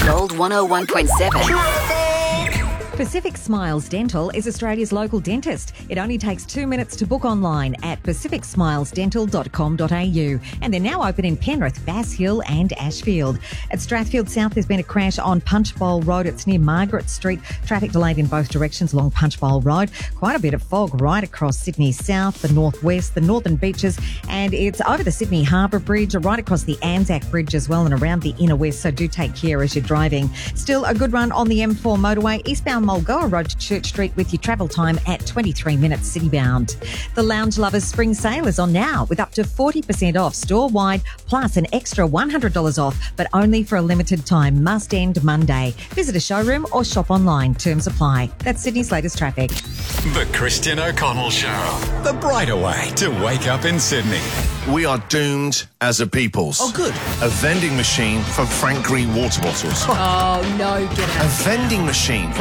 Gold 101.7. Pacific Smiles Dental is Australia's local dentist. It only takes 2 minutes to book online at pacificsmilesdental.com.au. And they're now open in Penrith, Bass Hill and Ashfield. At Strathfield South, there's been a crash on Punchbowl Road. It's near Margaret Street. Traffic delayed in both directions along Punchbowl Road. Quite a bit of fog right across Sydney South, the northwest, the northern beaches. And it's over the Sydney Harbour Bridge, right across the Anzac Bridge as well and around the inner west. So do take care as you're driving. Still a good run on the M4 motorway, eastbound Mulgoa Road to Church Street with your travel time at 23 minutes citybound. The Lounge Lovers Spring Sale is on now with up to 40% off store-wide plus an extra $100 off, but only for a limited time. Must end Monday. Visit a showroom or shop online. Terms apply. That's Sydney's latest traffic. The Christian O'Connell Show. The brighter way to wake up in Sydney. We are doomed as a peoples. Oh, good. A vending machine for Frank Green water bottles. Oh, no, get out. A vending machine